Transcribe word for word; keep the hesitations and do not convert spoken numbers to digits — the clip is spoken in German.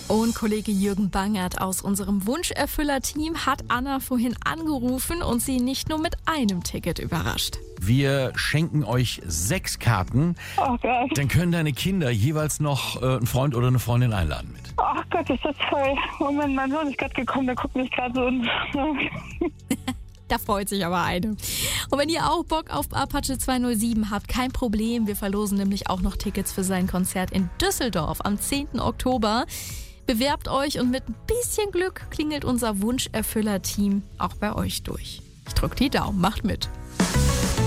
Und Kollege Jürgen Bangert aus unserem Wunscherfüller-Team hat Anna vorhin angerufen und sie nicht nur mit einem Ticket überrascht. Wir schenken euch sechs Karten. Oh Gott. Dann können deine Kinder jeweils noch äh, einen Freund oder eine Freundin einladen mit. Ach Gott, ist das toll. Moment, mein Sohn ist gerade gekommen, der guckt mich gerade so und... Da freut sich aber eine. Und wenn ihr auch Bock auf Apache zweihundertsieben habt, kein Problem. Wir verlosen nämlich auch noch Tickets für sein Konzert in Düsseldorf am zehnten Oktober. Bewerbt euch und mit ein bisschen Glück klingelt unser Wunscherfüller-Team auch bei euch durch. Ich drück die Daumen, macht mit.